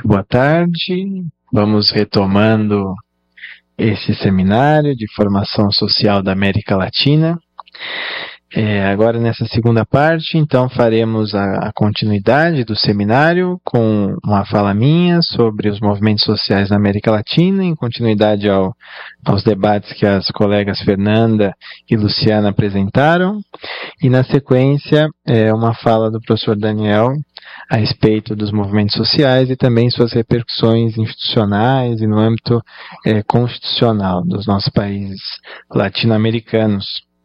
Boa tarde, vamos retomando esse seminário de formação social da América Latina. Agora nessa segunda parte, então faremos a continuidade do seminário com uma fala minha sobre os movimentos sociais na América Latina, em continuidade aos debates que as colegas Fernanda e Luciana apresentaram, e na sequência uma fala do professor Daniel a respeito dos movimentos sociais e também suas repercussões institucionais e no âmbito constitucional dos nossos países latino-americanos.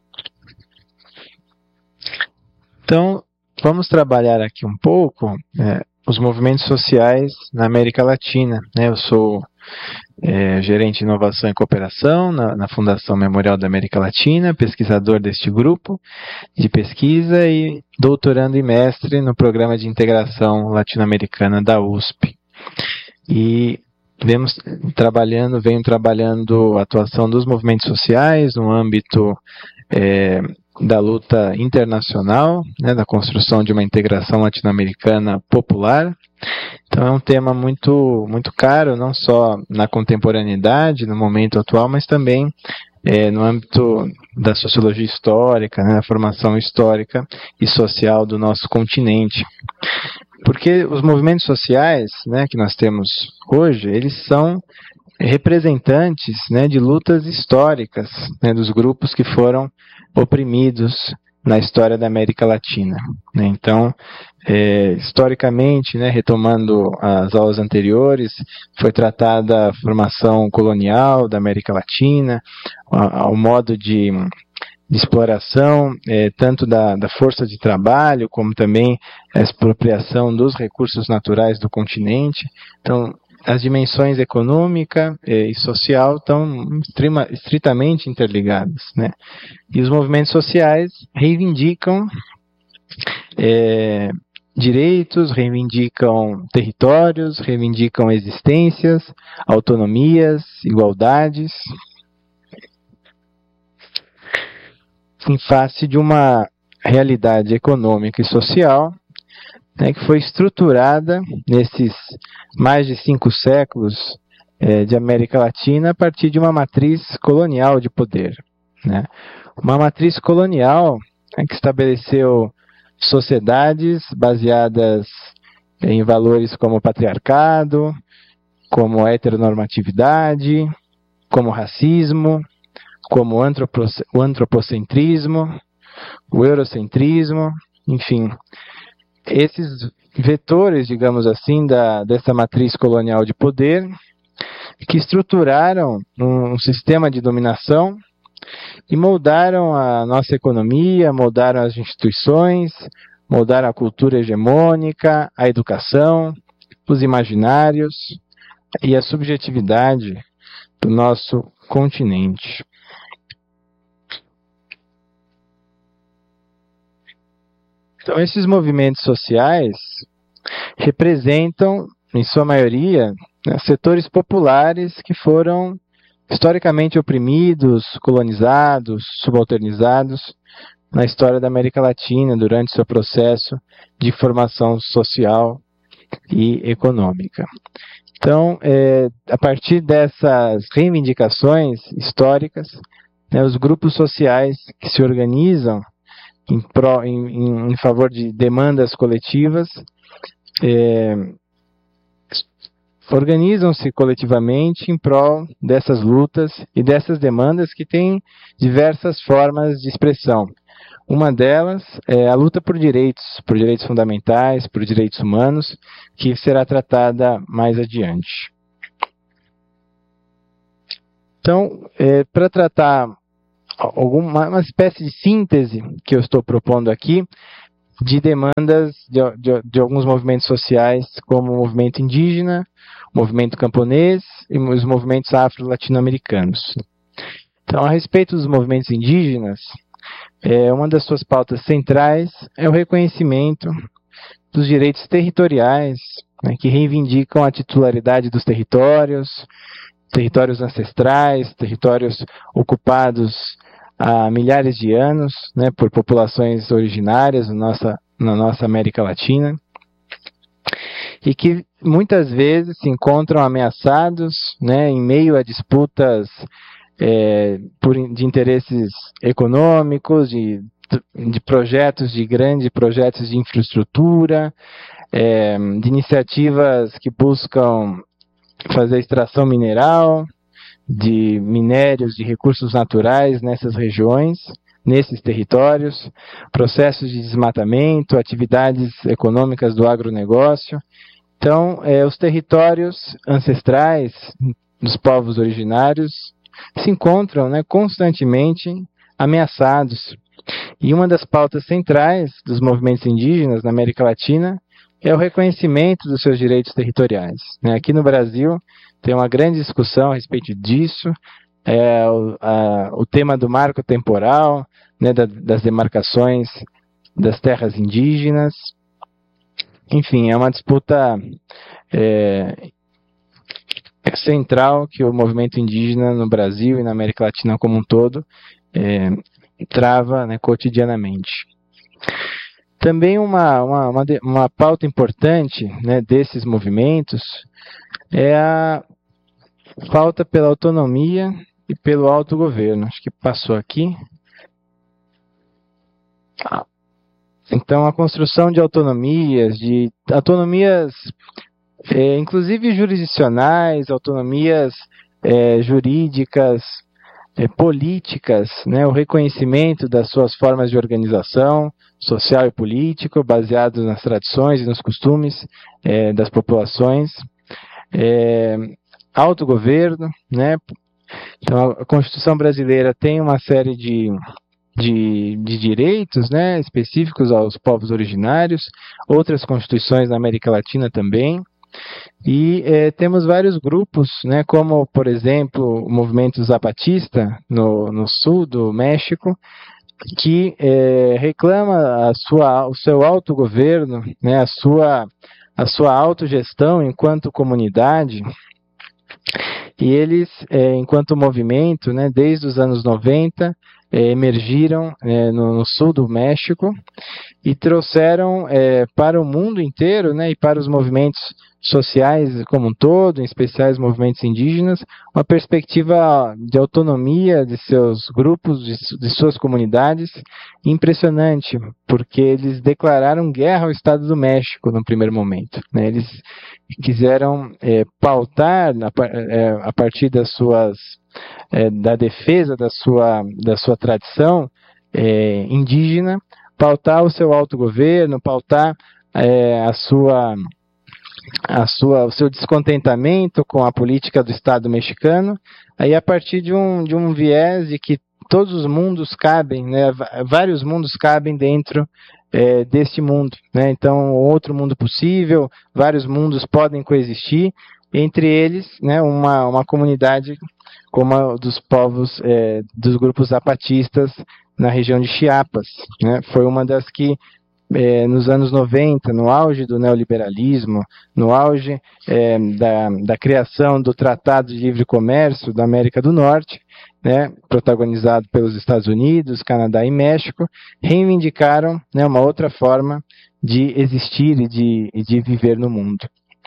Então, vamos trabalhar aqui um pouco os movimentos sociais na América Latina. Eu sou gerente de inovação e cooperação na Fundação Memorial da América Latina, pesquisador deste grupo de pesquisa e doutorando e mestre no programa de integração latino-americana da USP. E venho trabalhando a atuação dos movimentos sociais no âmbito da luta internacional, da construção de uma integração latino-americana popular. Então é um tema muito, muito caro, não só na contemporaneidade, no momento atual, mas também no âmbito da sociologia histórica, da formação histórica e social do nosso continente. Porque os movimentos sociais que nós temos hoje, eles são representantes de lutas históricas dos grupos que foram oprimidos na história da América Latina. Então, historicamente, retomando as aulas anteriores, foi tratada a formação colonial da América Latina, ao modo de exploração, tanto da força de trabalho, como também a expropriação dos recursos naturais do continente. Então, as dimensões econômica e social estão estritamente interligadas, E os movimentos sociais reivindicam direitos, reivindicam territórios, reivindicam existências, autonomias, igualdades, em face de uma realidade econômica e social que foi estruturada nesses mais de 5 séculos de América Latina a partir de uma matriz colonial de poder. Uma matriz colonial que estabeleceu sociedades baseadas em valores como patriarcado, como heteronormatividade, como racismo, como o antropocentrismo, o eurocentrismo, enfim. Esses vetores, digamos assim, dessa matriz colonial de poder, que estruturaram um sistema de dominação e moldaram a nossa economia, moldaram as instituições, moldaram a cultura hegemônica, a educação, os imaginários e a subjetividade do nosso continente. Então, esses movimentos sociais representam, em sua maioria, setores populares que foram historicamente oprimidos, colonizados, subalternizados na história da América Latina durante seu processo de formação social e econômica. Então, a partir dessas reivindicações históricas, os grupos sociais que se organizam em favor de demandas coletivas, organizam-se coletivamente em prol dessas lutas e dessas demandas que têm diversas formas de expressão. Uma delas é a luta por direitos fundamentais, por direitos humanos, que será tratada mais adiante. Então, para tratar uma espécie de síntese que eu estou propondo aqui de demandas de alguns movimentos sociais, como o movimento indígena, o movimento camponês e os movimentos afro-latino-americanos. Então, a respeito dos movimentos indígenas, uma das suas pautas centrais é o reconhecimento dos direitos territoriais, que reivindicam a titularidade dos territórios ancestrais, territórios ocupados há milhares de anos, por populações originárias na nossa América Latina, e que muitas vezes se encontram ameaçados, né, em meio a disputas de interesses econômicos, de projetos, de grandes projetos de infraestrutura, de iniciativas que buscam fazer extração mineral, de minérios, de recursos naturais nessas regiões, nesses territórios, processos de desmatamento, atividades econômicas do agronegócio. Então, os territórios ancestrais dos povos originários se encontram, né, constantemente ameaçados. E uma das pautas centrais dos movimentos indígenas na América Latina é o reconhecimento dos seus direitos territoriais. Aqui no Brasil tem uma grande discussão a respeito disso, o tema do marco temporal, né, das demarcações das terras indígenas. Enfim, é uma disputa central que o movimento indígena no Brasil e na América Latina como um todo trava, né, cotidianamente. Também uma pauta importante, né, desses movimentos é a pauta pela autonomia e pelo autogoverno. Acho que passou aqui. Então, a construção de autonomias inclusive jurisdicionais, autonomias jurídicas, políticas, né, o reconhecimento das suas formas de organização social e político, baseados nas tradições e nos costumes das populações, autogoverno, né? Então, a Constituição brasileira tem uma série de direitos, né, específicos aos povos originários, outras constituições na América Latina também, e temos vários grupos, né, como, por exemplo, o movimento zapatista no sul do México, que reclama o seu autogoverno, né, a sua autogestão enquanto comunidade. E eles, enquanto movimento, né, desde os anos 90, emergiram no sul do México e trouxeram para o mundo inteiro, né, e para os movimentos sociais como um todo, em especial os movimentos indígenas, uma perspectiva de autonomia de seus grupos, de suas comunidades, impressionante, porque eles declararam guerra ao Estado do México no primeiro momento, né? Eles quiseram pautar, a partir da defesa da sua tradição indígena, pautar o seu autogoverno, pautar o seu descontentamento com a política do Estado mexicano, aí a partir de um viés de que todos os mundos cabem, né, vários mundos cabem dentro deste mundo, né? Então, outro mundo possível, vários mundos podem coexistir, entre eles, né, uma comunidade como a dos povos, dos grupos zapatistas na região de Chiapas, né? Foi uma das que nos anos 90, no auge do neoliberalismo, no auge da criação do Tratado de Livre Comércio da América do Norte, né, protagonizado pelos Estados Unidos, Canadá e México, reivindicaram, né, uma outra forma de existir e de viver no mundo.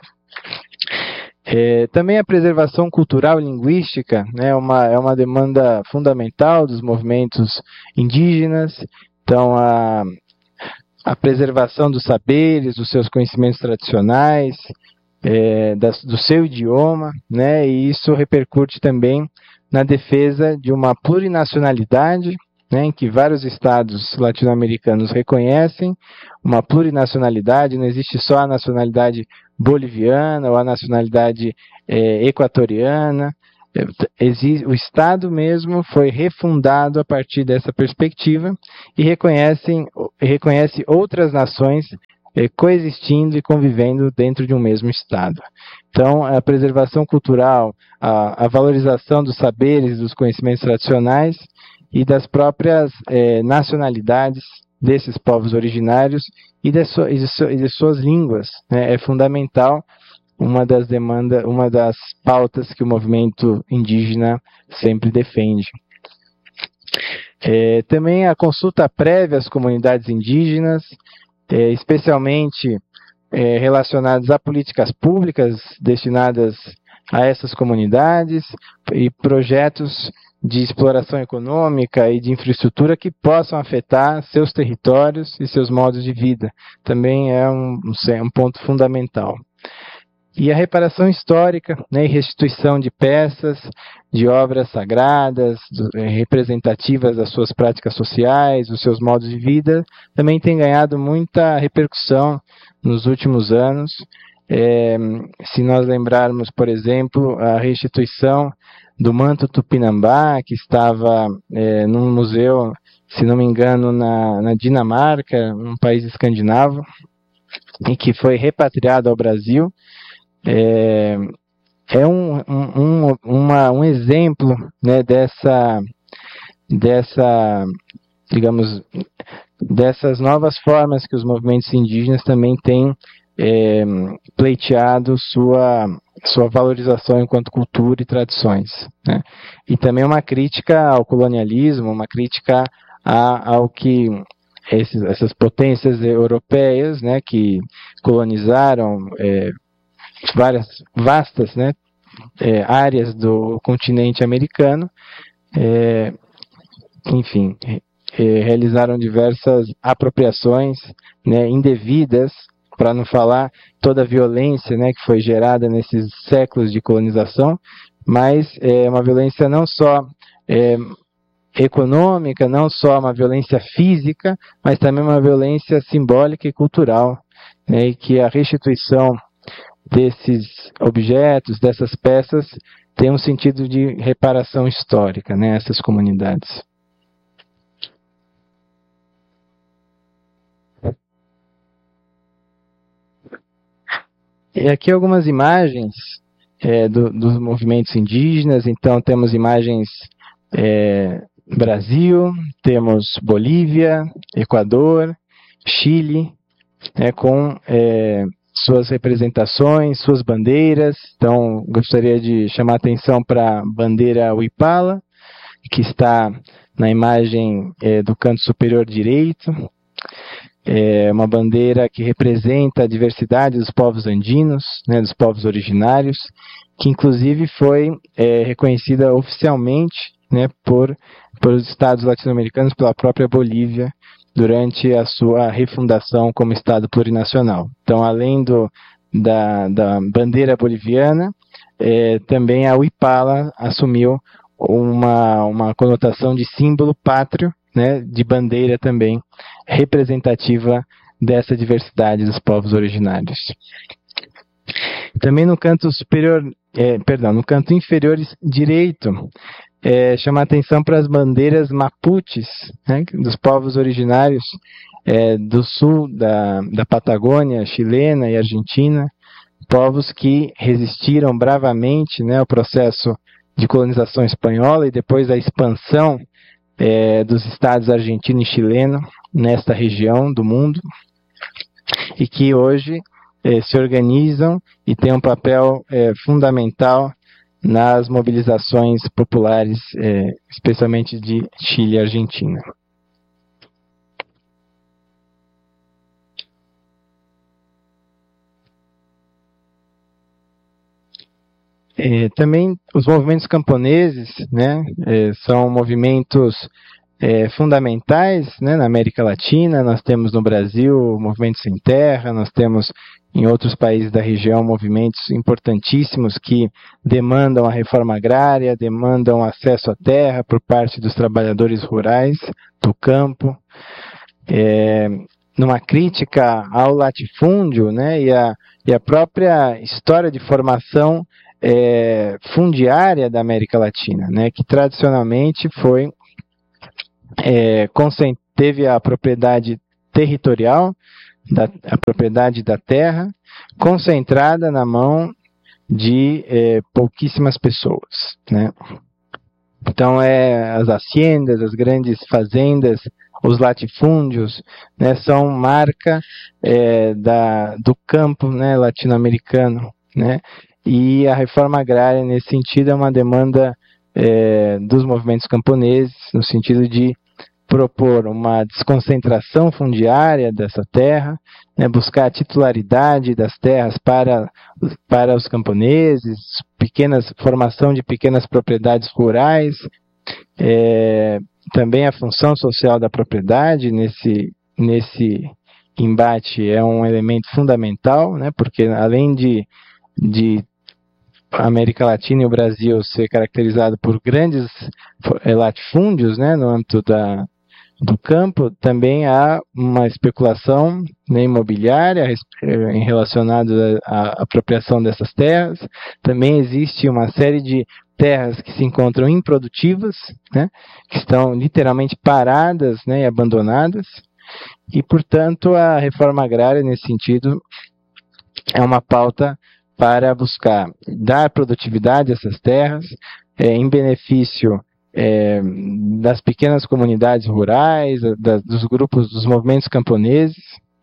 Também a preservação cultural e linguística, né, é uma demanda fundamental dos movimentos indígenas. Então, a preservação dos saberes, dos seus conhecimentos tradicionais, do seu idioma, né, e isso repercute também na defesa de uma plurinacionalidade, né, em que vários estados latino-americanos reconhecem uma plurinacionalidade. Não existe só a nacionalidade boliviana ou a nacionalidade equatoriana. O Estado mesmo foi refundado a partir dessa perspectiva e reconhece outras nações coexistindo e convivendo dentro de um mesmo Estado. Então, a preservação cultural, a valorização dos saberes, dos conhecimentos tradicionais e das próprias nacionalidades desses povos originários e de suas línguas, né, é fundamental. Uma das pautas que o movimento indígena sempre defende. Também a consulta prévia às comunidades indígenas, especialmente relacionados a políticas públicas destinadas a essas comunidades e projetos de exploração econômica e de infraestrutura que possam afetar seus territórios e seus modos de vida. Também é um ponto fundamental. E a reparação histórica, né, e restituição de peças, de obras sagradas, representativas das suas práticas sociais, dos seus modos de vida, também tem ganhado muita repercussão nos últimos anos. Se nós lembrarmos, por exemplo, a restituição do manto Tupinambá, que estava num museu, se não me engano, na Dinamarca, um país escandinavo, e que foi repatriado ao Brasil, um exemplo, né, digamos, dessas novas formas que os movimentos indígenas também têm pleiteado sua valorização enquanto cultura e tradições, né? E também uma crítica ao colonialismo, uma crítica ao que essas potências europeias, né, que colonizaram várias vastas, né, áreas do continente americano, enfim, realizaram diversas apropriações, né, indevidas, para não falar toda a violência, né, que foi gerada nesses séculos de colonização, mas uma violência não só econômica, não só uma violência física, mas também uma violência simbólica e cultural, né, e que a restituição desses objetos, dessas peças, tem um sentido de reparação histórica, né, essas comunidades. E aqui algumas imagens dos movimentos indígenas. Então temos imagens Brasil, temos Bolívia, Equador, Chile, com suas representações, suas bandeiras. Então gostaria de chamar a atenção para a bandeira Huipala, que está na imagem do canto superior direito. Uma bandeira que representa a diversidade dos povos andinos, né, dos povos originários, que inclusive foi reconhecida oficialmente, né, por os estados latino-americanos, pela própria Bolívia, durante a sua refundação como estado plurinacional. Então, além da bandeira boliviana, também a Huipala assumiu uma conotação de símbolo pátrio, né, de bandeira também, representativa dessa diversidade dos povos originários. Também no canto superior, no canto inferior direito, chama a atenção para as bandeiras mapuches, né, dos povos originários do sul da Patagônia chilena e argentina, povos que resistiram bravamente, né, ao processo de colonização espanhola e depois da expansão dos estados argentino e chileno nesta região do mundo, e que hoje se organizam e têm um papel fundamental nas mobilizações populares, especialmente de Chile e Argentina. Também os movimentos camponeses, né, são movimentos fundamentais, né, na América Latina. Nós temos no Brasil o Movimento Sem Terra, nós temos em outros países da região movimentos importantíssimos que demandam a reforma agrária, demandam acesso à terra por parte dos trabalhadores rurais do campo, numa crítica ao latifúndio, né, e a própria história de formação fundiária da América Latina, né, que tradicionalmente teve a propriedade territorial, a propriedade da terra, concentrada na mão de pouquíssimas pessoas, né? Então, as haciendas, as grandes fazendas, os latifúndios, né, são marca do campo, né, latino-americano, né? E a reforma agrária, nesse sentido, é uma demanda dos movimentos camponeses, no sentido de propor uma desconcentração fundiária dessa terra, né, buscar a titularidade das terras para os camponeses, formação de pequenas propriedades rurais, também a função social da propriedade nesse embate é um elemento fundamental, né, porque além de a América Latina e o Brasil ser caracterizado por grandes latifúndios, né, no âmbito do campo, também há uma especulação, né, imobiliária relacionada à apropriação dessas terras. Também existe uma série de terras que se encontram improdutivas, né, que estão literalmente paradas, né, e abandonadas. E, portanto, a reforma agrária, nesse sentido, é uma pauta para buscar dar produtividade a essas terras, em benefício das pequenas comunidades rurais, dos grupos, dos movimentos camponeses,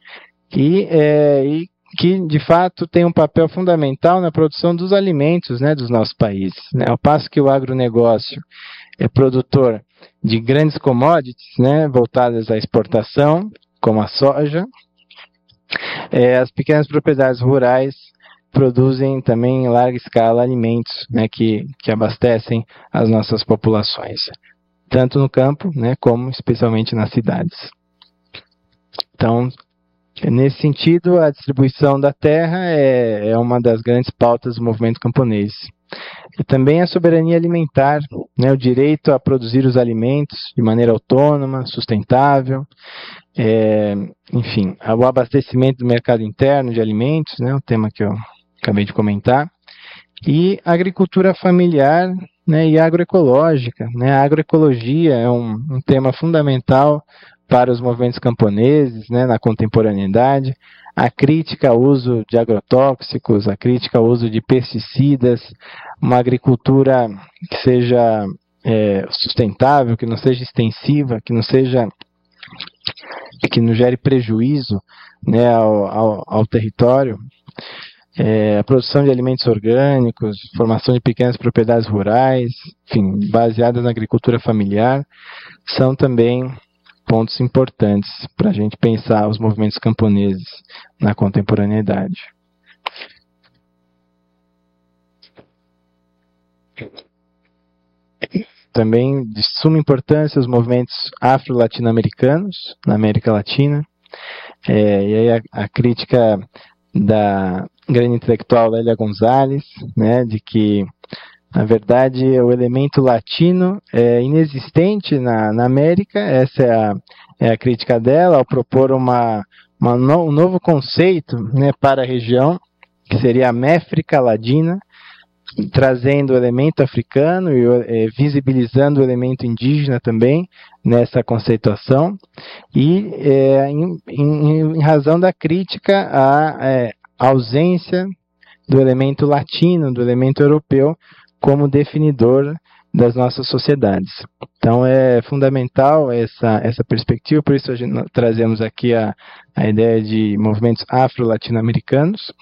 e que, de fato, tem um papel fundamental na produção dos alimentos, né, dos nossos países, né? Ao passo que o agronegócio é produtor de grandes commodities, né, voltadas à exportação, como a soja, as pequenas propriedades rurais produzem também em larga escala alimentos, né, que abastecem as nossas populações, tanto no campo, né, como especialmente nas cidades. Então, nesse sentido, a distribuição da terra é uma das grandes pautas do movimento camponês. E também a soberania alimentar, né, o direito a produzir os alimentos de maneira autônoma, sustentável, enfim, o abastecimento do mercado interno de alimentos, né, um tema que eu acabei de comentar, e agricultura familiar, né, e agroecológica, né. A agroecologia é um tema fundamental para os movimentos camponeses, né, na contemporaneidade. A crítica ao uso de agrotóxicos, a crítica ao uso de pesticidas, uma agricultura que seja sustentável, que não seja extensiva, que não gere prejuízo, né, ao território. A produção de alimentos orgânicos, formação de pequenas propriedades rurais, enfim, baseadas na agricultura familiar, são também pontos importantes para a gente pensar os movimentos camponeses na contemporaneidade. Também de suma importância os movimentos afro-latino-americanos na América Latina, e aí a crítica da grande intelectual Lélia Gonzalez, né, de que, na verdade, o elemento latino é inexistente na América. Essa é a crítica dela, ao propor um novo conceito, né, para a região, que seria a Méfrica Ladina, trazendo o elemento africano e visibilizando o elemento indígena também nessa conceituação, e em razão da crítica à ausência do elemento latino, do elemento europeu, como definidor das nossas sociedades. Então é fundamental essa perspectiva, por isso nós trazemos aqui a ideia de movimentos afro-latino-americanos.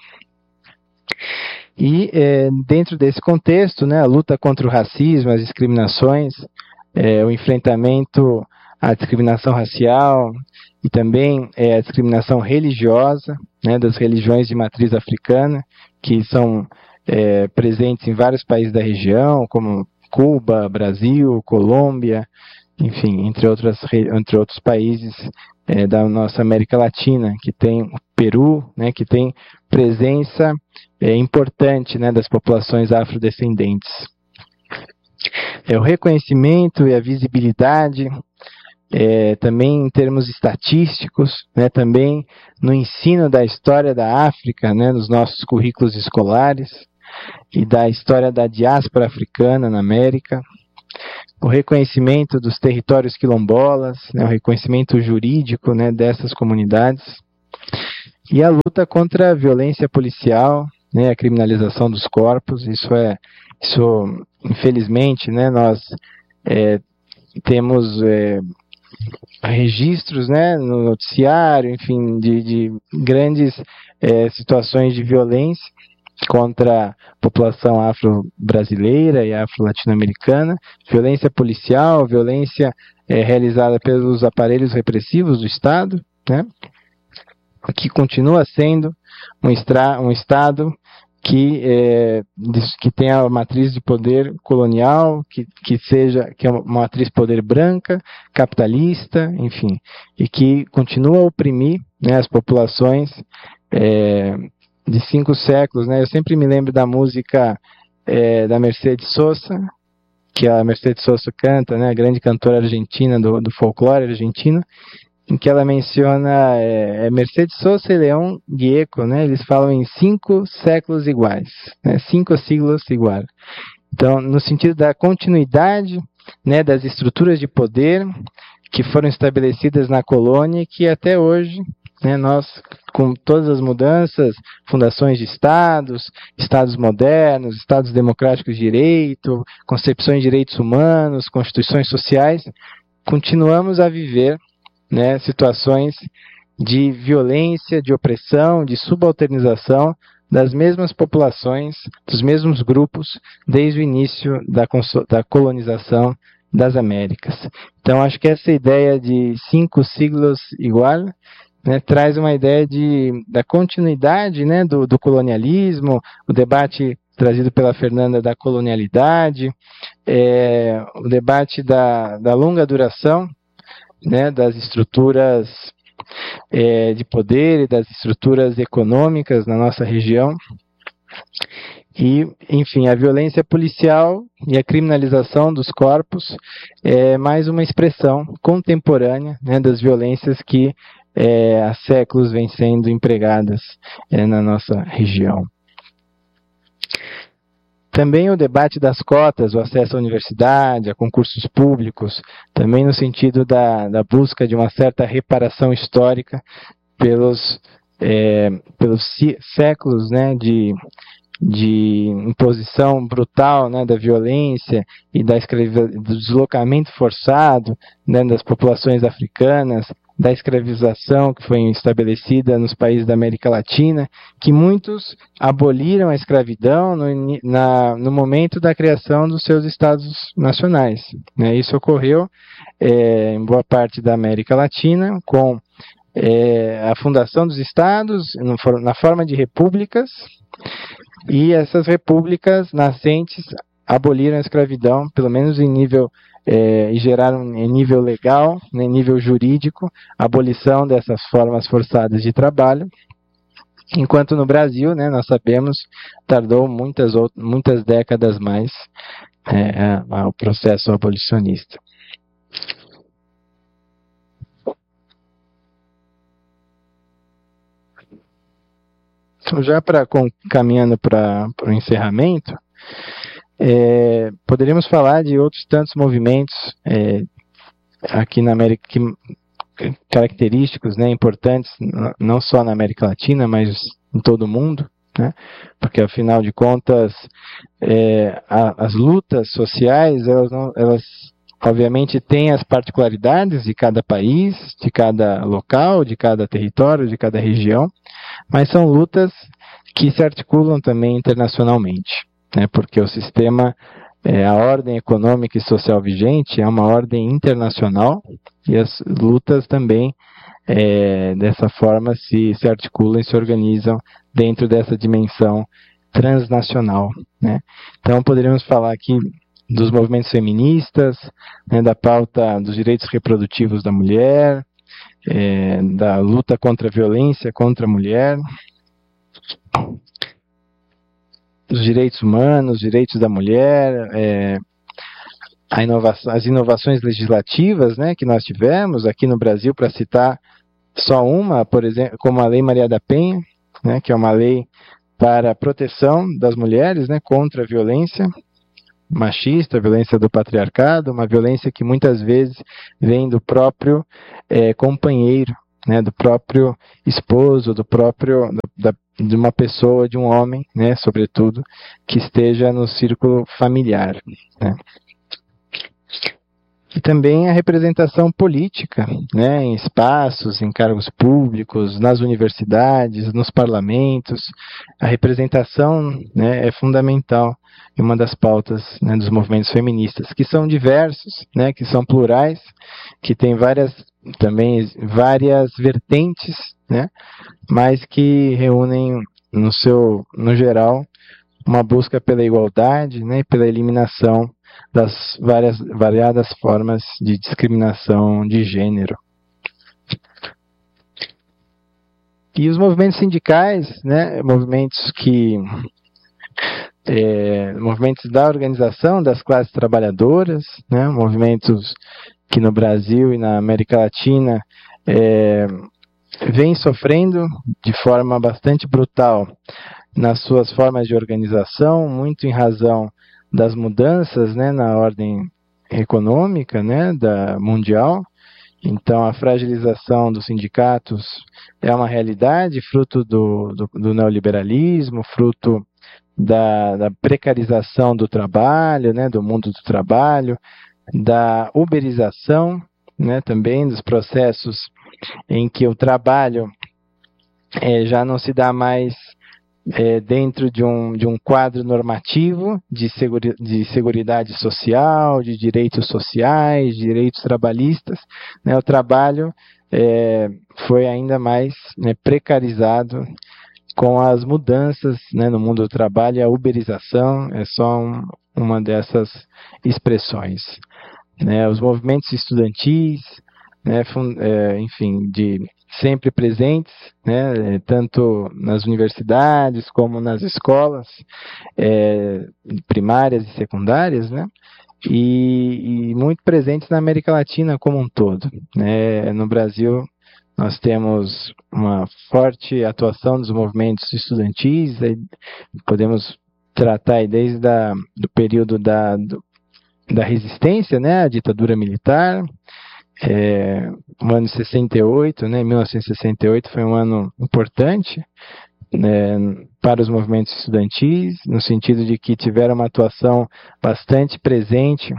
E dentro desse contexto, né, a luta contra o racismo, as discriminações, o enfrentamento à discriminação racial e também a discriminação religiosa, né, das religiões de matriz africana, que são presentes em vários países da região, como Cuba, Brasil, Colômbia, enfim, entre outros países da nossa América Latina, que tem o Peru, né, que tem presença importante, né, das populações afrodescendentes. O reconhecimento e a visibilidade, também em termos estatísticos, né, também no ensino da história da África, né, nos nossos currículos escolares, e da história da diáspora africana na América, o reconhecimento dos territórios quilombolas, né, o reconhecimento jurídico, né, dessas comunidades, e a luta contra a violência policial, né, a criminalização dos corpos. Isso infelizmente, né, nós temos registros, né, no noticiário, enfim, de grandes situações de violência contra a população afro-brasileira e afro-latino-americana, violência policial, violência realizada pelos aparelhos repressivos do Estado, né, que continua sendo um Estado que tem a matriz de poder colonial, que é uma matriz de poder branca, capitalista, enfim, e que continua a oprimir, né, as populações de 5 séculos. Né? Eu sempre me lembro da música da Mercedes Sosa, que a Mercedes Sosa canta, né, a grande cantora argentina do folclore argentino, em que ela menciona Mercedes Sosa e León Gieco, né? Eles falam em 5 séculos iguais, né? 5 siglos iguais. Então, no sentido da continuidade, né, das estruturas de poder que foram estabelecidas na colônia e que até hoje, né, nós, com todas as mudanças, fundações de estados modernos, estados democráticos de direito, concepções de direitos humanos, constituições sociais, continuamos a viver, né, situações de violência, de opressão, de subalternização das mesmas populações, dos mesmos grupos, desde o início da colonização das Américas. Então, acho que essa ideia de 5 siglos igual, né, traz uma ideia da continuidade, né, do colonialismo, o debate trazido pela Fernanda da colonialidade, o debate da longa duração, né, das estruturas de poder e das estruturas econômicas na nossa região. E, enfim, a violência policial e a criminalização dos corpos é mais uma expressão contemporânea, né, das violências que há séculos vêm sendo empregadas na nossa região. Também o debate das cotas, o acesso à universidade, a concursos públicos, também no sentido da busca de uma certa reparação histórica pelos séculos, né, de imposição brutal, né, da violência e do deslocamento forçado, né, das populações africanas, da escravização que foi estabelecida nos países da América Latina, que muitos aboliram a escravidão no momento da criação dos seus estados nacionais. Né? Isso ocorreu em boa parte da América Latina, com a fundação dos estados na forma de repúblicas, e essas repúblicas nascentes aboliram a escravidão, pelo menos em nível e geraram em nível legal, em nível jurídico, a abolição dessas formas forçadas de trabalho, enquanto no Brasil, né, nós sabemos, tardou muitas décadas mais o processo abolicionista. Então, já caminhando para o encerramento, poderíamos falar de outros tantos movimentos aqui na América, característicos, né, importantes, não só na América Latina, mas em todo o mundo, né, porque afinal de contas as lutas sociais, elas obviamente têm as particularidades de cada país, de cada local, de cada território, de cada região, mas são lutas que se articulam também internacionalmente, né, porque o sistema, a ordem econômica e social vigente é uma ordem internacional e as lutas também dessa forma se articulam e se organizam dentro dessa dimensão transnacional, né. Então poderíamos falar aqui dos movimentos feministas, né, da pauta dos direitos reprodutivos da mulher, da luta contra a violência contra a mulher, dos direitos humanos, direitos da mulher, as inovações legislativas, né, que nós tivemos aqui no Brasil, para citar só uma, por exemplo, como a Lei Maria da Penha, né, que é uma lei para a proteção das mulheres, né, contra a violência machista, a violência do patriarcado, uma violência que muitas vezes vem do próprio companheiro, né, do próprio esposo, de uma pessoa, de um homem, né, sobretudo, que esteja no círculo familiar, né. E também a representação política, né, em espaços, em cargos públicos, nas universidades, nos parlamentos. A representação, né, é fundamental em uma das pautas, né, dos movimentos feministas, que são diversos, né, que são plurais, que têm também várias vertentes, né, mas que reúnem no geral, uma busca pela igualdade, né, e pela eliminação das variadas formas de discriminação de gênero. E os movimentos sindicais, né, movimentos da organização das classes trabalhadoras, né, movimentos que no Brasil e na América Latina vêm sofrendo de forma bastante brutal nas suas formas de organização, muito em razão das mudanças, né, na ordem econômica, né, mundial. Então, a fragilização dos sindicatos é uma realidade, fruto do neoliberalismo, fruto da precarização do trabalho, né, do mundo do trabalho, da uberização, né, também dos processos em que o trabalho já não se dá mais dentro de um quadro normativo de seguridade social, de direitos sociais, de direitos trabalhistas, né, o trabalho foi ainda mais, né, precarizado com as mudanças, né, no mundo do trabalho. A uberização é só uma dessas expressões, né, os movimentos estudantis, né, enfim, sempre presentes, né, tanto nas universidades como nas escolas primárias e secundárias, né, e muito presentes na América Latina como um todo, né. No Brasil, nós temos uma forte atuação dos movimentos estudantis, podemos tratar aí desde do período da resistência, né, à ditadura militar. O ano de 68, né, 1968 foi um ano importante, né, para os movimentos estudantis, no sentido de que tiveram uma atuação bastante presente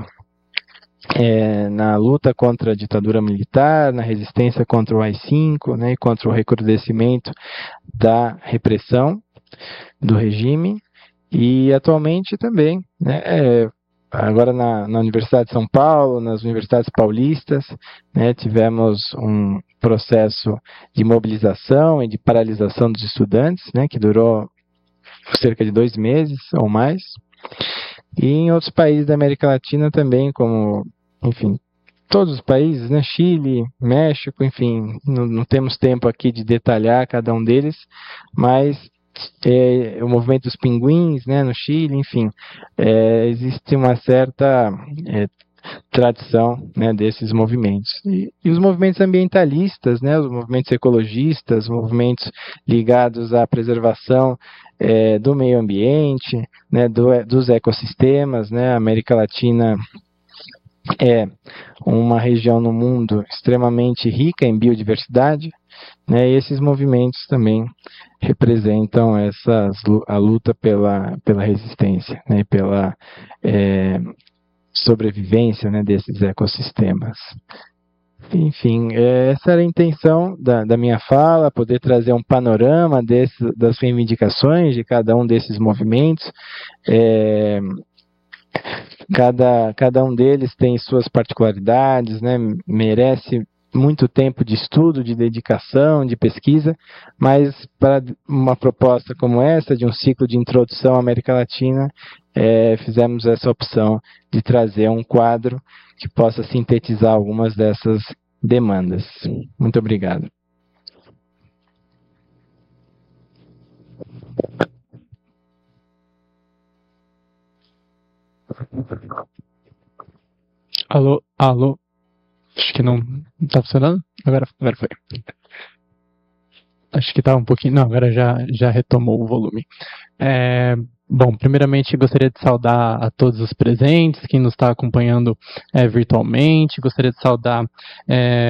na luta contra a ditadura militar, na resistência contra o AI-5, né, e contra o recrudescimento da repressão do regime. E atualmente também, né, agora na Universidade de São Paulo, nas universidades paulistas, né, tivemos um processo de mobilização e de paralisação dos estudantes, né, que durou cerca de 2 meses ou mais. E em outros países da América Latina também, como, enfim, todos os países, né, Chile, México, enfim, não temos tempo aqui de detalhar cada um deles, mas o movimento dos pinguins, né, no Chile, enfim, existe uma certa tradição, né, desses movimentos. E os movimentos ambientalistas, né, os movimentos ecologistas, movimentos ligados à preservação do meio ambiente, né, dos ecossistemas, né, a América Latina é uma região no mundo extremamente rica em biodiversidade, né, e esses movimentos também representam a luta pela resistência, né, pela sobrevivência, né, desses ecossistemas. Enfim, essa era a intenção da minha fala, poder trazer um panorama das reivindicações de cada um desses movimentos. Cada um deles tem suas particularidades, né, merece muito tempo de estudo, de dedicação, de pesquisa, mas para uma proposta como essa, de um ciclo de introdução à América Latina, fizemos essa opção de trazer um quadro que possa sintetizar algumas dessas demandas. Muito obrigado. Alô, alô. Acho que não está funcionando. Agora foi. Acho que está um pouquinho. Não, agora já retomou o volume. Bom, primeiramente gostaria de saudar a todos os presentes, quem nos está acompanhando virtualmente. Gostaria de saudar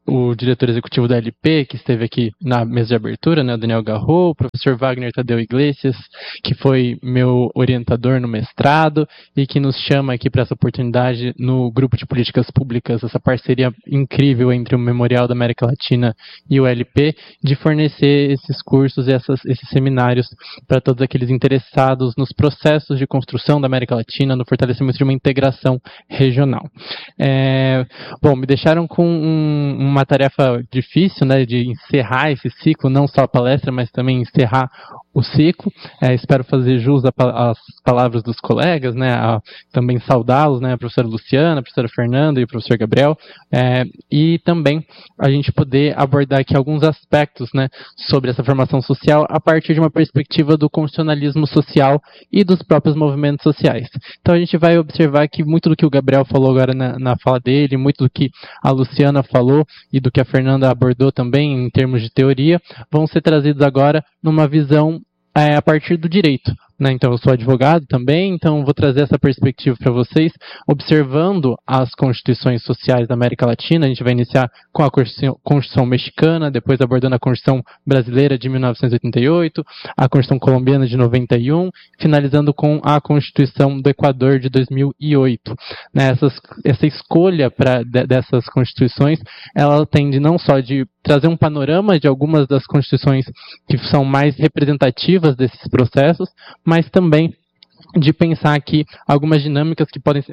o diretor executivo da LP, que esteve aqui na mesa de abertura, né, o Daniel Garro, o professor Wagner Tadeu Iglesias, que foi meu orientador no mestrado e que nos chama aqui para essa oportunidade no Grupo de Políticas Públicas, essa parceria incrível entre o Memorial da América Latina e o LP, de fornecer esses cursos e esses seminários para todos aqueles interessados nos processos de construção da América Latina, no fortalecimento de uma integração regional. Bom, me deixaram com uma tarefa difícil, né, de encerrar esse ciclo, não só a palestra, mas também encerrar o ciclo. Espero fazer jus às palavras dos colegas, né, também saudá-los, né, a professora Luciana, a professora Fernanda e o professor Gabriel, e também a gente poder abordar aqui alguns aspectos, né, sobre essa formação social a partir de uma perspectiva do constitucionalismo social e dos próprios movimentos sociais. Então a gente vai observar que muito do que o Gabriel falou agora na fala dele, muito do que a Luciana falou e do que a Fernanda abordou também em termos de teoria, vão ser trazidos agora numa visão a partir do direito. Então, eu sou advogado também, então vou trazer essa perspectiva para vocês, observando as constituições sociais da América Latina. A gente vai iniciar com a Constituição mexicana, depois abordando a Constituição brasileira de 1988, a Constituição colombiana de 91, finalizando com a Constituição do Equador de 2008. Essa escolha dessas constituições, ela tende não só de trazer um panorama de algumas das constituições que são mais representativas desses processos, mas também de pensar aqui algumas dinâmicas que podem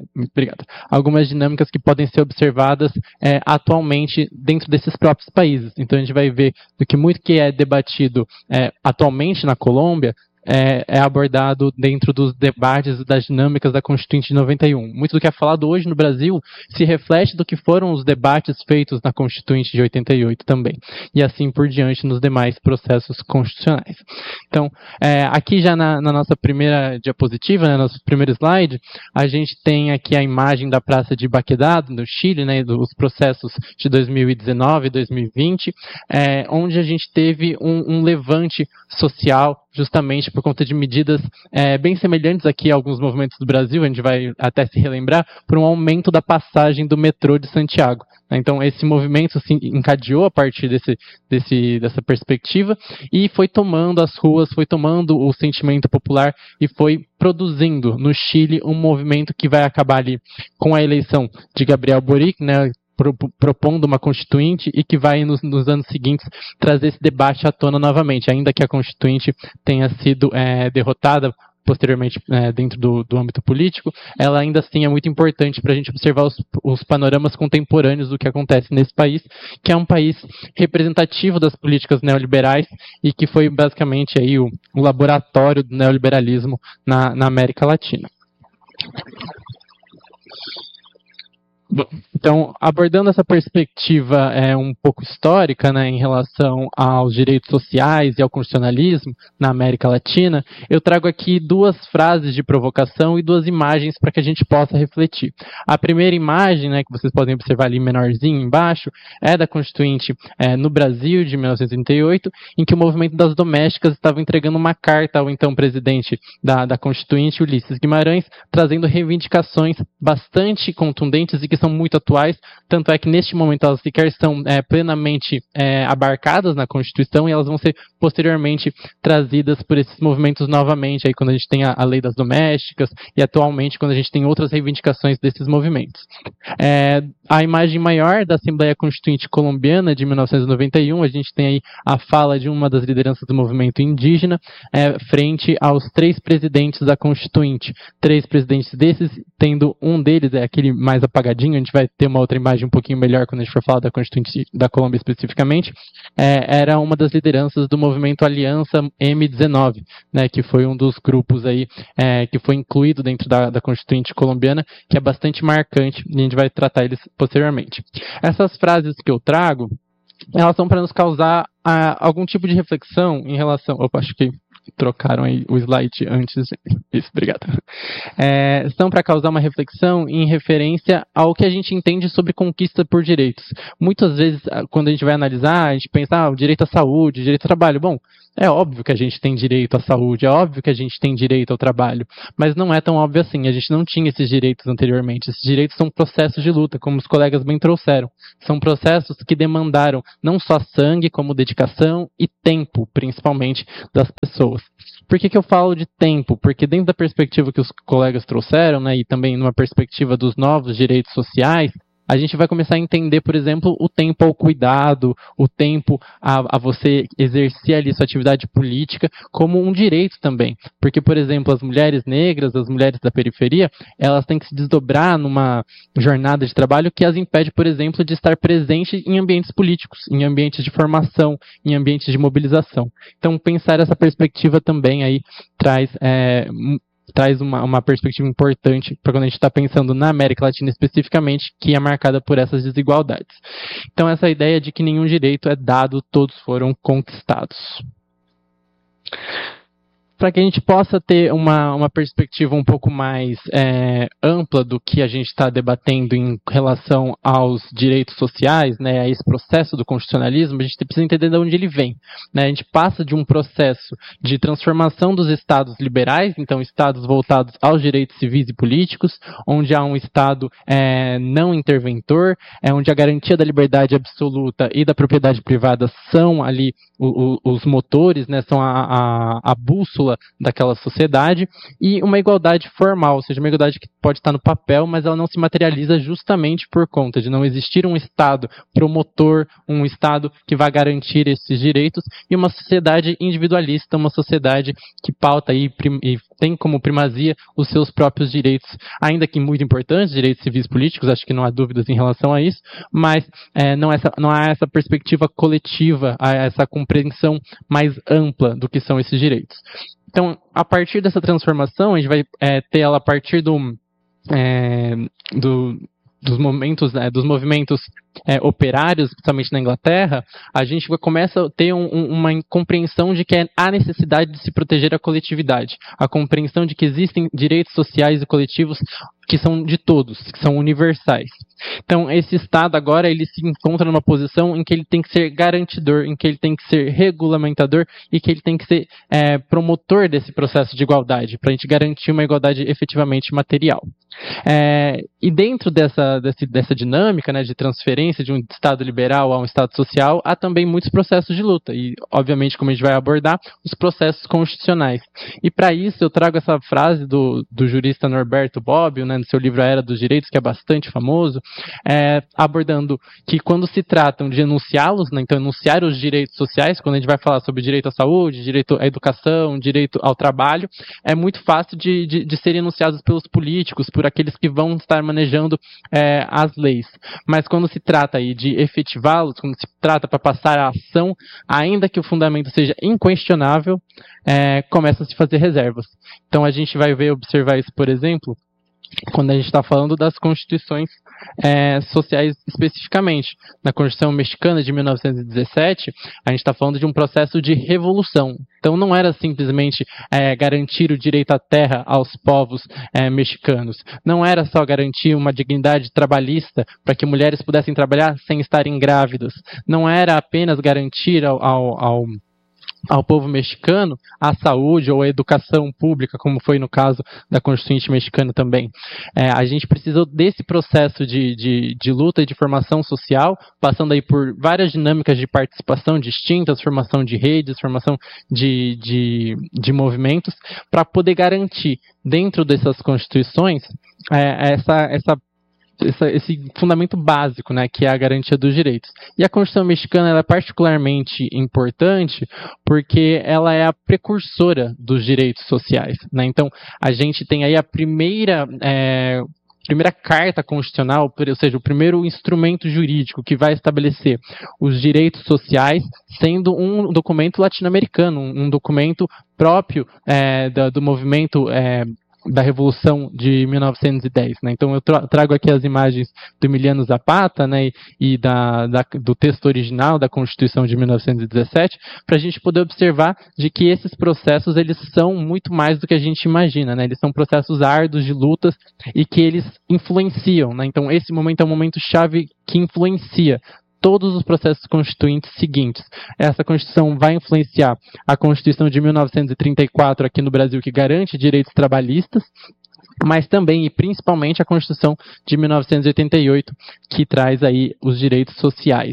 ser observadas atualmente dentro desses próprios países. Então a gente vai ver do que muito que é debatido atualmente na Colômbia é abordado dentro dos debates das dinâmicas da Constituinte de 91. Muito do que é falado hoje no Brasil se reflete do que foram os debates feitos na Constituinte de 88 também. E assim por diante nos demais processos constitucionais. Então, aqui já na nossa primeira diapositiva, né, nosso primeiro slide, a gente tem aqui a imagem da Praça de Baquedá, no Chile, né, dos processos de 2019 e 2020, onde a gente teve um levante social justamente por conta de medidas bem semelhantes aqui a alguns movimentos do Brasil, a gente vai até se relembrar, por um aumento da passagem do metrô de Santiago. Então, esse movimento se encadeou a partir dessa perspectiva e foi tomando as ruas, foi tomando o sentimento popular e foi produzindo no Chile um movimento que vai acabar ali com a eleição de Gabriel Boric, né, propondo uma constituinte e que vai nos anos seguintes trazer esse debate à tona novamente, ainda que a constituinte tenha sido derrotada posteriormente dentro do âmbito político, ela ainda assim é muito importante para a gente observar os panoramas contemporâneos do que acontece nesse país, que é um país representativo das políticas neoliberais e que foi basicamente aí o laboratório do neoliberalismo na América Latina. Bom, então, abordando essa perspectiva um pouco histórica, né, em relação aos direitos sociais e ao constitucionalismo na América Latina, eu trago aqui duas frases de provocação e duas imagens para que a gente possa refletir. A primeira imagem, né, que vocês podem observar ali menorzinho embaixo, é da Constituinte no Brasil de 1938, em que o movimento das domésticas estava entregando uma carta ao então presidente da Constituinte, Ulisses Guimarães, trazendo reivindicações bastante contundentes e que são muito atuais, tanto é que neste momento elas sequer são plenamente abarcadas na Constituição e elas vão ser posteriormente trazidas por esses movimentos novamente, aí quando a gente tem a lei das domésticas e atualmente quando a gente tem outras reivindicações desses movimentos. A imagem maior da Assembleia Constituinte Colombiana de 1991, a gente tem aí a fala de uma das lideranças do movimento indígena frente aos 3 presidentes da Constituinte. 3 presidentes desses, tendo um deles, aquele mais apagadinho, a gente vai ter uma outra imagem um pouquinho melhor quando a gente for falar da Constituinte da Colômbia especificamente, era uma das lideranças do movimento Aliança M19, né, que foi um dos grupos aí que foi incluído dentro da Constituinte colombiana, que é bastante marcante e a gente vai tratar eles posteriormente. Essas frases que eu trago, elas são para nos causar algum tipo de reflexão em relação... Opa, acho que trocaram aí o slide antes. Isso, obrigado. São para causar uma reflexão em referência ao que a gente entende sobre conquista por direitos. Muitas vezes, quando a gente vai analisar, a gente pensa, o direito à saúde, o direito ao trabalho. Bom, É óbvio que a gente tem direito à saúde, é óbvio que a gente tem direito ao trabalho, mas não é tão óbvio assim, a gente não tinha esses direitos anteriormente. Esses direitos são processos de luta, como os colegas bem trouxeram. São processos que demandaram não só sangue, como dedicação e tempo, principalmente, das pessoas. Por que eu falo de tempo? Porque dentro da perspectiva que os colegas trouxeram, né, e também numa perspectiva dos novos direitos sociais, a gente vai começar a entender, por exemplo, o tempo ao cuidado, o tempo a você exercer ali sua atividade política como um direito também. Porque, por exemplo, as mulheres negras, as mulheres da periferia, elas têm que se desdobrar numa jornada de trabalho que as impede, por exemplo, de estar presente em ambientes políticos, em ambientes de formação, em ambientes de mobilização. Então, pensar essa perspectiva também aí traz uma perspectiva importante para quando a gente está pensando na América Latina especificamente, que é marcada por essas desigualdades. Então, essa ideia de que nenhum direito é dado, todos foram conquistados. Para que a gente possa ter uma perspectiva um pouco mais ampla do que a gente está debatendo em relação aos direitos sociais, né, a esse processo do constitucionalismo, a gente precisa entender de onde ele vem. Né? A gente passa de um processo de transformação dos estados liberais, então estados voltados aos direitos civis e políticos, onde há um estado não interventor, onde a garantia da liberdade absoluta e da propriedade privada são ali os motores, né, são a bússola daquela sociedade, e uma igualdade formal, ou seja, uma igualdade que pode estar no papel, mas ela não se materializa justamente por conta de não existir um Estado promotor, um Estado que vai garantir esses direitos, e uma sociedade individualista, uma sociedade que pauta e tem como primazia os seus próprios direitos, ainda que muito importantes, direitos civis e políticos, acho que não há dúvidas em relação a isso, mas não há essa perspectiva coletiva, essa compreensão mais ampla do que são esses direitos. Então, a partir dessa transformação, a gente vai ter ela a partir dos movimentos operários, principalmente na Inglaterra, a gente começa a ter uma compreensão de que há necessidade de se proteger a coletividade, a compreensão de que existem direitos sociais e coletivos que são de todos, que são universais. Então, esse Estado agora ele se encontra numa posição em que ele tem que ser garantidor, em que ele tem que ser regulamentador e que ele tem que ser promotor desse processo de igualdade, para a gente garantir uma igualdade efetivamente material. E dentro dessa dinâmica, né, de transferência de um Estado liberal a um Estado social, há também muitos processos de luta e, obviamente, como a gente vai abordar, os processos constitucionais. E para isso eu trago essa frase do jurista Norberto Bobbio, né, no seu livro A Era dos Direitos, que é bastante famoso, abordando que quando se tratam de enunciá-los, né, então enunciar os direitos sociais, quando a gente vai falar sobre direito à saúde, direito à educação, direito ao trabalho, é muito fácil de serem enunciados pelos políticos, por aqueles que vão estar manejando as leis. Mas quando se trata aí de efetivá-los, quando se trata para passar a ação, ainda que o fundamento seja inquestionável, começam a se fazer reservas. Então a gente vai observar isso, por exemplo, quando a gente está falando das constituições sociais especificamente. Na Constituição Mexicana de 1917, a gente está falando de um processo de revolução. Então não era simplesmente garantir o direito à terra aos povos mexicanos. Não era só garantir uma dignidade trabalhista para que mulheres pudessem trabalhar sem estarem grávidas. Não era apenas garantir ao povo mexicano a saúde ou a educação pública, como foi no caso da Constituinte mexicana também. A gente precisou desse processo de luta e de formação social, passando aí por várias dinâmicas de participação distintas, formação de redes, formação de movimentos, para poder garantir dentro dessas constituições esse fundamento básico, né, que é a garantia dos direitos. E a Constituição Mexicana ela é particularmente importante porque ela é a precursora dos direitos sociais, né? Então, a gente tem aí a primeira carta constitucional, ou seja, o primeiro instrumento jurídico que vai estabelecer os direitos sociais, sendo um documento latino-americano, um documento próprio do movimento da Revolução de 1910, né? Então eu trago aqui as imagens do Emiliano Zapata, né, e do texto original da Constituição de 1917, para a gente poder observar de que esses processos eles são muito mais do que a gente imagina, né? Eles são processos árduos de lutas e que eles influenciam, né? Então esse momento é um momento chave que influencia todos os processos constituintes seguintes. Essa Constituição vai influenciar a Constituição de 1934 aqui no Brasil, que garante direitos trabalhistas, mas também e principalmente a Constituição de 1988, que traz aí os direitos sociais.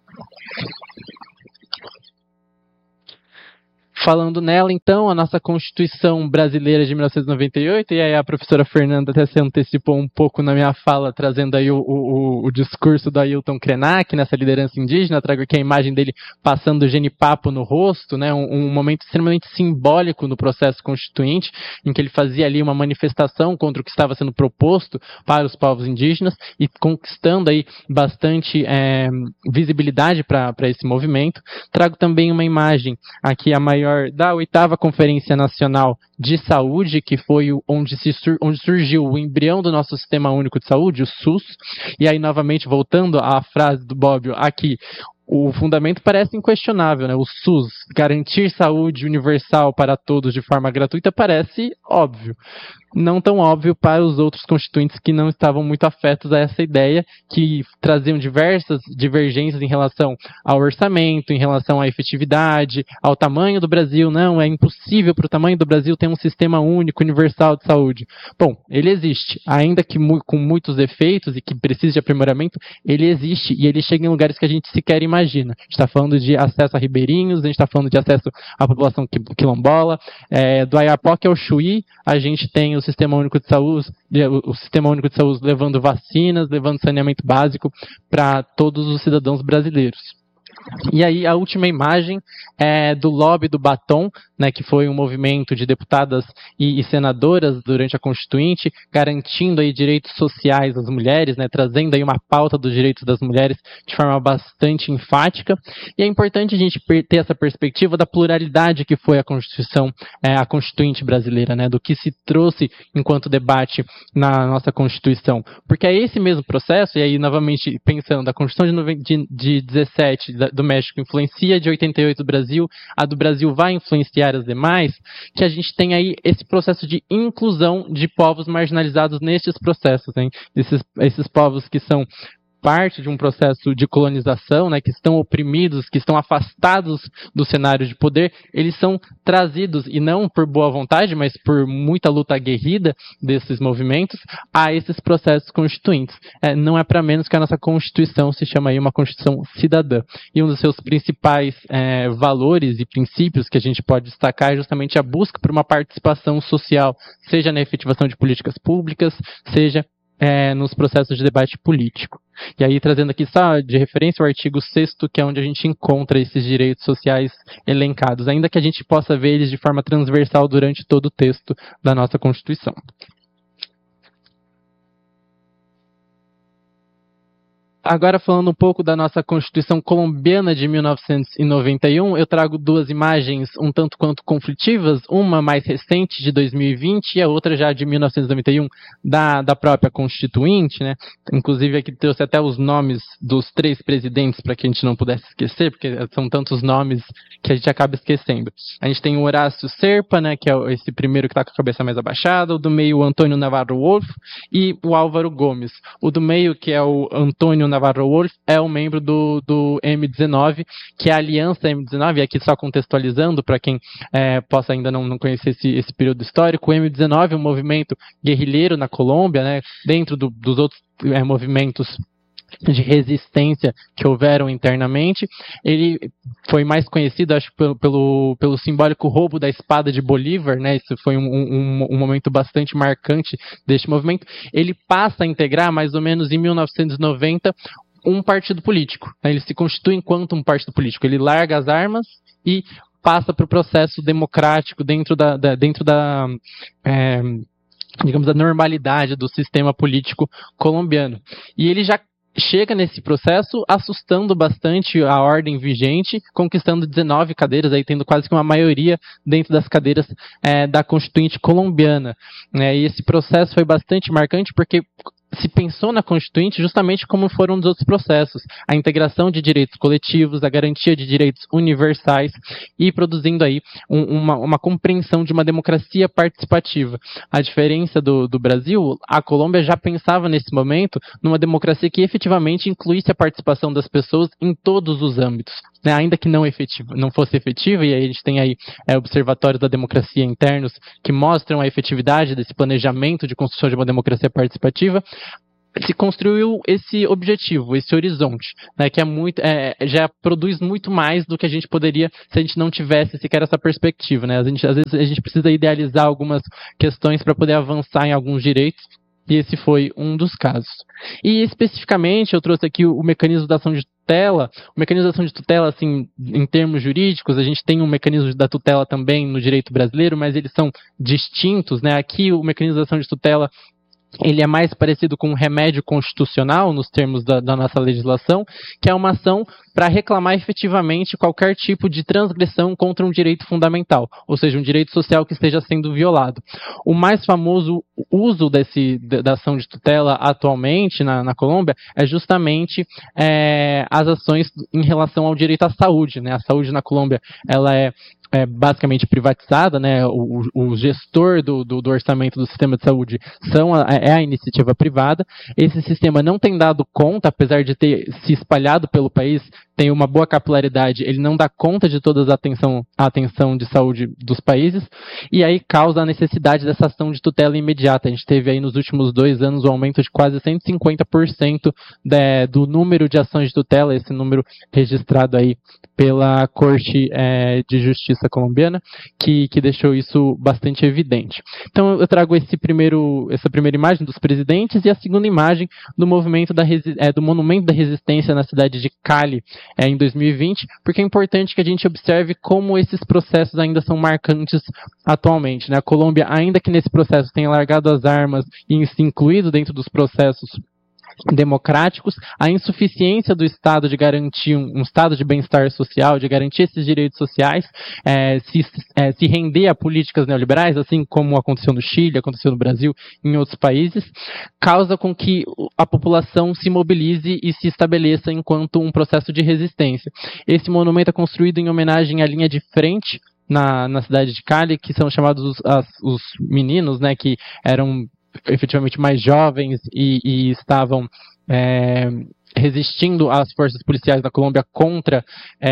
Falando nela, então, a nossa Constituição Brasileira de 1998, e aí a professora Fernanda até se antecipou um pouco na minha fala, trazendo aí o discurso do Ailton Krenak nessa liderança indígena. Trago aqui a imagem dele passando o genipapo no rosto, né, um momento extremamente simbólico no processo constituinte, em que ele fazia ali uma manifestação contra o que estava sendo proposto para os povos indígenas e conquistando aí bastante visibilidade para esse movimento. Trago também uma imagem aqui, a maior da 8ª Conferência Nacional de Saúde, que foi onde surgiu o embrião do nosso Sistema Único de Saúde, o SUS. E aí, novamente, voltando à frase do Bobbio aqui, o fundamento parece inquestionável, né? O SUS, garantir saúde universal para todos de forma gratuita, parece óbvio. Não tão óbvio para os outros constituintes que não estavam muito afetos a essa ideia, que traziam diversas divergências em relação ao orçamento, em relação à efetividade, ao tamanho do Brasil. Não, é impossível para o tamanho do Brasil ter um sistema único, universal de saúde. Bom, ele existe, ainda que com muitos defeitos e que precise de aprimoramento, ele existe e ele chega em lugares que a gente sequer imagina. A gente está falando de acesso a ribeirinhos, a gente está falando de acesso à população quilombola, do Ayapoque ao Chuí, a gente tem o Sistema Único de Saúde, levando vacinas, levando saneamento básico para todos os cidadãos brasileiros. E aí a última imagem é do Lobby do Batom, né, que foi um movimento de deputadas e senadoras durante a Constituinte, garantindo aí direitos sociais às mulheres, né, trazendo aí uma pauta dos direitos das mulheres de forma bastante enfática. E é importante a gente ter essa perspectiva da pluralidade que foi a Constituição, a Constituinte brasileira, né, do que se trouxe enquanto debate na nossa Constituição. Porque é esse mesmo processo, e aí novamente pensando, a Constituição de 17 do México influencia, de 88 do Brasil, a do Brasil vai influenciar as demais, que a gente tem aí esse processo de inclusão de povos marginalizados nestes processos, hein? Esses povos que são parte de um processo de colonização, né, que estão oprimidos, que estão afastados do cenário de poder, eles são trazidos, e não por boa vontade, mas por muita luta aguerrida desses movimentos, a esses processos constituintes. Não é para menos que a nossa Constituição se chama aí uma Constituição cidadã. E um dos seus principais valores e princípios que a gente pode destacar é justamente a busca por uma participação social, seja na efetivação de políticas públicas, seja nos processos de debate político. E aí, trazendo aqui só de referência o artigo 6º, que é onde a gente encontra esses direitos sociais elencados, ainda que a gente possa ver eles de forma transversal durante todo o texto da nossa Constituição. Agora, falando um pouco da nossa Constituição colombiana de 1991, eu trago duas imagens um tanto quanto conflitivas, uma mais recente, de 2020, e a outra já de 1991, da própria Constituinte, né? Inclusive, aqui trouxe até os nomes dos 3 presidentes, para que a gente não pudesse esquecer, porque são tantos nomes que a gente acaba esquecendo. A gente tem o Horácio Serpa, né, que é esse primeiro que está com a cabeça mais abaixada, o do meio, o Antônio Navarro Wolff, e o Álvaro Gomes. O do meio, que é o Antônio Navarro Wolff, é um membro do M19, que é a Aliança M19, e aqui só contextualizando para quem possa ainda não conhecer esse período histórico. O M19 é um movimento guerrilheiro na Colômbia, né, dentro dos outros movimentos de resistência que houveram internamente. Ele foi mais conhecido, acho, pelo simbólico roubo da espada de Bolívar, né? Isso foi um momento bastante marcante deste movimento. Ele passa a integrar, mais ou menos em 1990, um partido político, né? Ele se constitui enquanto um partido político. Ele larga as armas e passa para o processo democrático dentro da digamos, da normalidade do sistema político colombiano. E ele já chega nesse processo assustando bastante a ordem vigente, conquistando 19 cadeiras, aí tendo quase que uma maioria dentro das cadeiras da Constituinte colombiana. E esse processo foi bastante marcante porque se pensou na Constituinte justamente como foram dos outros processos, a integração de direitos coletivos, a garantia de direitos universais e produzindo aí uma compreensão de uma democracia participativa. A diferença do Brasil, a Colômbia já pensava nesse momento numa democracia que efetivamente incluísse a participação das pessoas em todos os âmbitos, né? Ainda que não fosse efetiva, e aí a gente tem aí observatórios da democracia internos que mostram a efetividade desse planejamento de construção de uma democracia participativa, se construiu esse objetivo, esse horizonte, né, que já produz muito mais do que a gente poderia se a gente não tivesse sequer essa perspectiva, né? Às vezes a gente precisa idealizar algumas questões para poder avançar em alguns direitos, e esse foi um dos casos. E especificamente eu trouxe aqui o mecanismo da ação de tutela. O mecanismo da ação de tutela, assim, em termos jurídicos, a gente tem um mecanismo da tutela também no direito brasileiro, mas eles são distintos, né? Aqui o mecanismo da ação de tutela ele é mais parecido com um remédio constitucional, nos termos da nossa legislação, que é uma ação para reclamar efetivamente qualquer tipo de transgressão contra um direito fundamental, ou seja, um direito social que esteja sendo violado. O mais famoso uso da ação de tutela atualmente na Colômbia é justamente as ações em relação ao direito à saúde, né? A saúde na Colômbia ela é basicamente privatizada, né? O gestor do orçamento do sistema de saúde é a iniciativa privada. Esse sistema não tem dado conta, apesar de ter se espalhado pelo país, tem uma boa capilaridade, ele não dá conta de toda a atenção de saúde dos países, e aí causa a necessidade dessa ação de tutela imediata. A gente teve aí nos últimos 2 anos um aumento de quase 150% do número de ações de tutela, esse número registrado aí pela Corte de Justiça colombiana, que deixou isso bastante evidente. Então eu trago essa primeira imagem dos presidentes e a segunda imagem do movimento do Monumento da Resistência na cidade de Cali, em 2020, porque é importante que a gente observe como esses processos ainda são marcantes atualmente, né? A Colômbia, ainda que nesse processo tenha largado as armas e se incluído dentro dos processos democráticos, a insuficiência do Estado de garantir um estado de bem-estar social, de garantir esses direitos sociais, se render a políticas neoliberais, assim como aconteceu no Chile, aconteceu no Brasil, em outros países, causa com que a população se mobilize e se estabeleça enquanto um processo de resistência. Esse monumento é construído em homenagem à linha de frente na cidade de Cali, que são chamados os meninos, né, que eram efetivamente mais jovens e estavam resistindo às forças policiais da Colômbia contra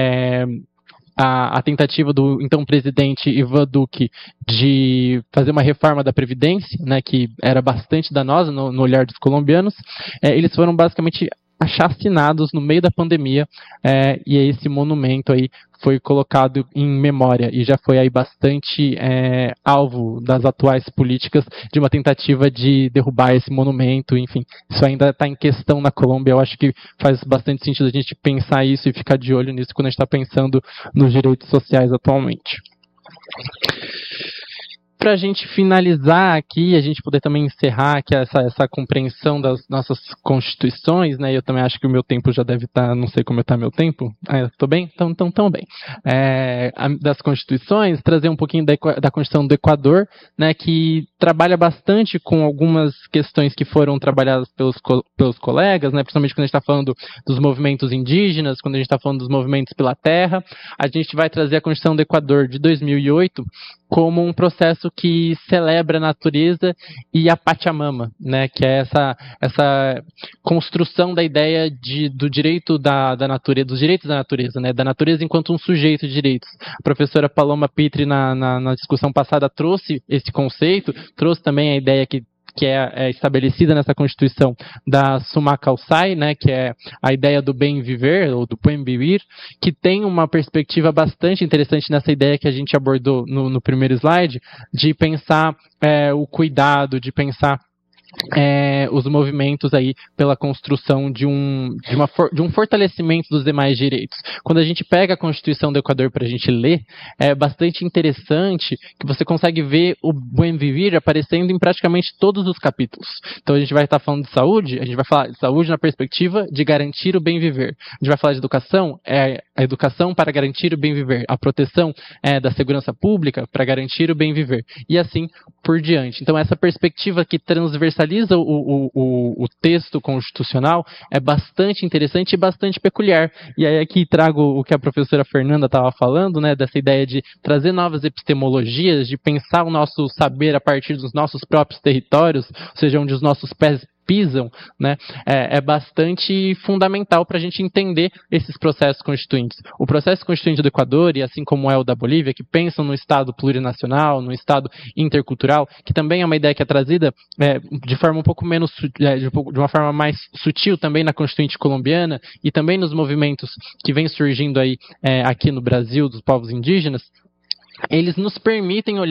a tentativa do então presidente Ivan Duque de fazer uma reforma da Previdência, né, que era bastante danosa no olhar dos colombianos. Eles foram basicamente chacinados no meio da pandemia, e esse monumento aí foi colocado em memória e já foi aí bastante alvo das atuais políticas de uma tentativa de derrubar esse monumento. Enfim, isso ainda está em questão na Colômbia. Eu acho que faz bastante sentido a gente pensar isso e ficar de olho nisso quando a gente está pensando nos direitos sociais atualmente. Para a gente finalizar aqui, a gente poder também encerrar aqui essa compreensão das nossas constituições, né? Eu também acho que o meu tempo já deve estar, não sei como está meu tempo. Estou bem? Então bem. Das constituições, trazer um pouquinho da Constituição do Equador, né? Que trabalha bastante com algumas questões que foram trabalhadas pelos colegas, né? Principalmente quando a gente está falando dos movimentos indígenas, quando a gente está falando dos movimentos pela terra. A gente vai trazer a Constituição do Equador de 2008 como um processo que celebra a natureza e a Pachamama, né, que é essa construção da ideia do direito da natureza, dos direitos da natureza, né, da natureza enquanto um sujeito de direitos. A professora Paloma Pitre, na discussão passada, trouxe esse conceito, trouxe também a ideia que é estabelecida nessa Constituição da Summa Causai, né, que é a ideia do bem viver, ou do buen vivir, que tem uma perspectiva bastante interessante nessa ideia que a gente abordou no primeiro slide, de pensar o cuidado, de pensar os movimentos aí pela construção de um fortalecimento dos demais direitos. Quando a gente pega a Constituição do Equador para a gente ler, é bastante interessante que você consegue ver o buen vivir aparecendo em praticamente todos os capítulos. Então a gente vai estar falando de saúde, a gente vai falar de saúde na perspectiva de garantir o bem viver. A gente vai falar de educação, a educação para garantir o bem viver. A proteção da segurança pública para garantir o bem viver. E assim por diante. Então essa perspectiva que transversaliza cristaliza o texto constitucional é bastante interessante e bastante peculiar. E aí aqui trago o que a professora Fernanda estava falando, né, dessa ideia de trazer novas epistemologias, de pensar o nosso saber a partir dos nossos próprios territórios, ou seja, onde os nossos pés pisam, né, é bastante fundamental para a gente entender esses processos constituintes. O processo constituinte do Equador, e assim como é o da Bolívia, que pensam no Estado plurinacional, no Estado intercultural, que também é uma ideia que é trazida de forma um pouco menos, de uma forma mais sutil também na Constituinte colombiana e também nos movimentos que vêm surgindo aí aqui no Brasil dos povos indígenas, eles nos permitem olhar